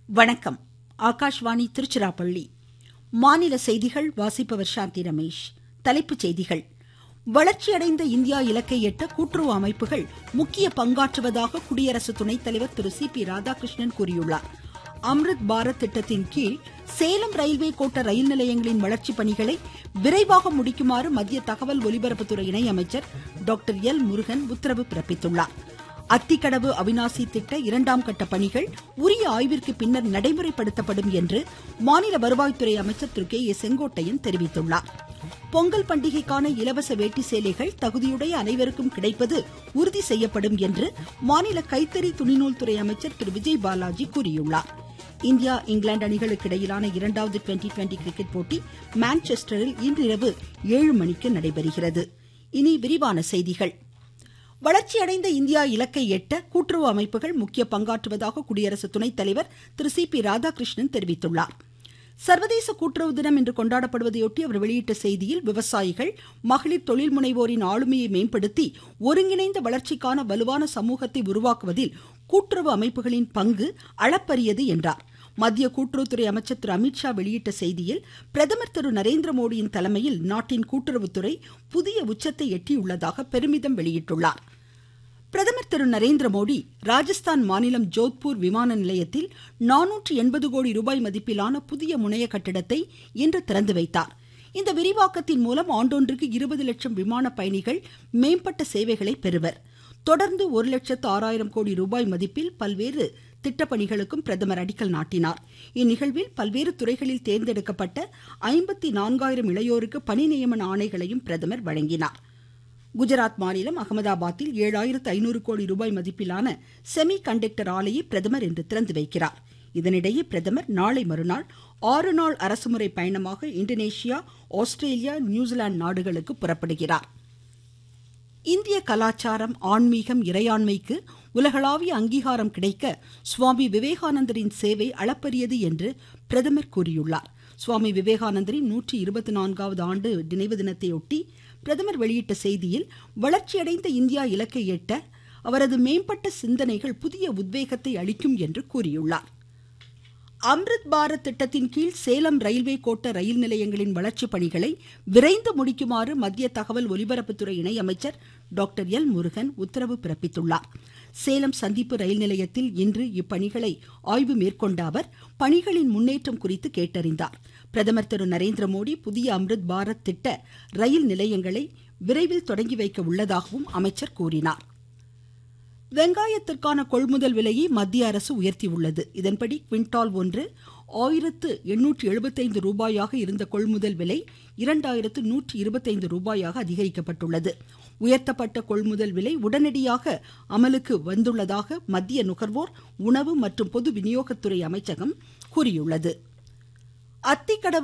வணக்கம். ஆகாஷ்வாணி திருச்சிராப்பள்ளி. மாநில செய்திகள் வாசிப்பவர் சாந்தி ரமேஷ். தலைப்புச் செய்திகள். வளர்ச்சியடைந்த இந்தியா இலக்கை எட்ட கூட்டுறவு அமைப்புகள் முக்கிய பங்காற்றுவதாக குடியரசு துணைத் தலைவர் திரு சி பி ராதாகிருஷ்ணன் கூறியுள்ளார். அம்ருத் பாரத் திட்டத்தின் கீழ் சேலம் ரயில்வே கோட்ட ரயில் நிலையங்களின் வளர்ச்சிப் பணிகளை விரைவாக முடிக்குமாறு மத்திய தகவல் ஒலிபரப்புத்துறை இணையமைச்சர் டாக்டர் எல் முருகன் உத்தரவு பிறப்பித்துள்ளார். அத்திக்கடவு அவிநாசி திட்ட 2ஆம் கட்ட பணிகள் உரிய ஆய்விற்கு பின்னர் நடைமுறைப்படுத்தப்படும் என்று மாநில வருவாய்த்துறை அமைச்சர் திரு கே ஏ செங்கோட்டையன் தெரிவித்துள்ளார். பொங்கல் பண்டிகைக்கான இலவச வேட்டி சேலைகள் தகுதியுடைய அனைவருக்கும் கிடைப்பது உறுதி செய்யப்படும் என்று மாநில கைத்தறி துணிநூல் துறை அமைச்சர் திரு விஜய் பாலாஜி கூறியுள்ளார். இந்தியா இங்கிலாந்து அணிகளுக்கு இடையிலான 2வது டுவெண்டி கிரிக்கெட் போட்டி மான்செஸ்டரில் இன்றிரவு 7 மணிக்கு நடைபெறுகிறது. இனி விரிவான செய்திகள். வளர்ச்சியடைந்த இந்தியா இலக்கை எட்ட கூட்டுறவு அமைப்புகள் முக்கிய பங்காற்றுவதாக குடியரசு துணைத் தலைவர் திரு சி பி ராதாகிருஷ்ணன் தெரிவித்துள்ளார். சர்வதேச கூட்டுறவு தினம் இன்று கொண்டாடப்படுவதையொட்டி அவர் வெளியிட்ட செய்தியில், விவசாயிகள், மகளிர் தொழில் முனைவோரின் ஆளுமையை மேம்படுத்தி ஒருங்கிணைந்த வளர்ச்சிக்கான வலுவான சமூகத்தை உருவாக்குவதில் கூட்டுறவு அமைப்புகளின் பங்கு அளப்பரியது என்றார். மத்திய கூட்டுறவுத்துறை அமைச்சர் திரு அமித்ஷா வெளியிட்ட செய்தியில், பிரதமர் திரு நரேந்திரமோடியின் தலைமையில் நாட்டின் கூட்டுறவுத்துறை புதிய உச்சத்தை எட்டியுள்ளதாக பெருமிதம் வெளியிட்டுள்ளார். பிரதமர் திரு நரேந்திரமோடி ராஜஸ்தான் மாநிலம் ஜோத்பூர் விமான நிலையத்தில் 480 கோடி ரூபாய் மதிப்பிலான புதிய முனைய கட்டிடத்தை இன்று திறந்து வைத்தார். இந்த விரிவாக்கத்தின் மூலம் ஆண்டொன்றுக்கு 20 லட்சம் விமான பயணிகள் மேம்பட்ட சேவைகளை பெறுவர். தொடர்ந்து 1,06,000 கோடி ரூபாய் மதிப்பில் பல்வேறு திட்டப்பணிகளுக்கும் பிரதமர் அடிக்கல் நாட்டினார். இந்நிகழ்வில் பல்வேறு துறைகளில் தேர்ந்தெடுக்கப்பட்ட 54,000 இளையோருக்கு பணி நியமன ஆணைகளையும் பிரதமர் வழங்கினார். குஜராத் மாநிலம் அகமதாபாத்தில் 7,500 கோடி ரூபாய் மதிப்பிலான செமி கண்டக்டர் ஆலையை பிரதமர் இன்று திறந்து வைக்கிறார். இதனிடையே பிரதமர் நாளை மறுநாள் 6 நாள் அரசுமுறை பயணமாக இந்தோனேஷியா, ஆஸ்திரேலியா, நியூசிலாந்து நாடுகளுக்கு புறப்படுகிறார். இந்திய கலாச்சாரம், ஆன்மீகம், இறையாண்மைக்கு உலகளாவிய அங்கீகாரம் கிடைக்க சுவாமி விவேகானந்தரின் சேவை அளப்பரியது என்று பிரதமர் கூறியுள்ளார். சுவாமி விவேகானந்தரின் 124வது ஆண்டு நினைவு தினத்தையொட்டி பிரதமர் வெளியிட்ட செய்தியில், வளர்ச்சியடைந்த இந்தியா இலக்கை எட்ட அவரது மேம்பட்ட சிந்தனைகள் புதிய உத்வேகத்தை அளிக்கும் என்று கூறியுள்ளார். அம்ருத் பாரத் திட்டத்தின் கீழ் சேலம் ரயில்வே கோட்ட ரயில் நிலையங்களின் வளர்ச்சிப் பணிகளை விரைந்து முடிக்குமாறு மத்திய தகவல் ஒலிபரப்புத்துறை இணையமைச்சர் டாக்டர் எல் முருகன் உத்தரவு பிறப்பித்துள்ளார். சேலம் சந்திப்பு ரயில் நிலையத்தில் இன்று இப்பணிகளை ஆய்வு மேற்கொண்ட அவர் பணிகளின் முன்னேற்றம் குறித்து கேட்டறிந்தார். பிரதமர் திரு நரேந்திரமோடி புதிய அம்ருத் பாரத் திட்ட ரயில் நிலையங்களை விரைவில் தொடங்கி வைக்க உள்ளதாகவும் அமைச்சர் கூறினார். வெங்காயத்திற்கான கொள்முதல் விலையை மத்திய அரசு உயர்த்தியுள்ளது. இதன்படி குவிண்டால் ஒன்று 1,875 ரூபாயாக இருந்த கொள்முதல் விலை 2,125 ரூபாயாக அதிகரிக்கப்பட்டுள்ளது. உயர்த்தப்பட்ட கொள்முதல் விலை உடனடியாக அமலுக்கு வந்துள்ளதாக மத்திய நுகர்வோர், உணவு மற்றும் பொது விநியோகத்துறை அமைச்சகம் கூறியுள்ளது. அத்திக்கடவு